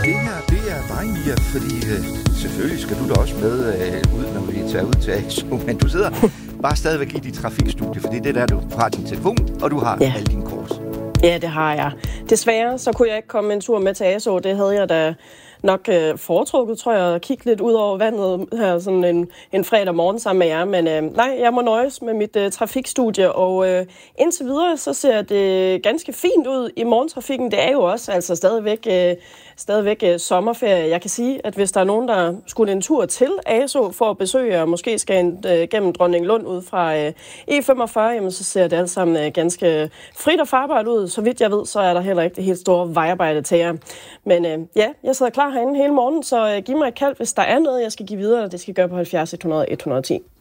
det her, det er dig, Mia, fordi selvfølgelig skal du da også med ud, når vi tager ud til ASO, men du sidder bare stadigvæk i dit trafikstudie, fordi det der, du har din telefon, og du har alle dine kors. Ja, det har jeg. Desværre, så kunne jeg ikke komme en tur med til ASO. Det havde jeg da nok foretrukket, tror jeg, at kigge lidt ud over vandet her sådan en fredag morgen sammen med jer. Men nej, jeg må nøjes med mit trafikstudie, og indtil videre, så ser det ganske fint ud i morgentrafikken. Det er jo også altså stadigvæk sommerferie. Jeg kan sige, at hvis der er nogen, der skulle en tur til ASO for at besøge, og måske skal gennem Dronninglund ud fra E45, jamen, så ser det alt sammen ganske frit og farbart ud. Så vidt jeg ved, så er der heller ikke det helt store vejarbejde til jer. Men ja, jeg sidder klar herinde hele morgen, så giv mig et kald, hvis der er noget, jeg skal give videre, og det skal gøre på 70 100 110.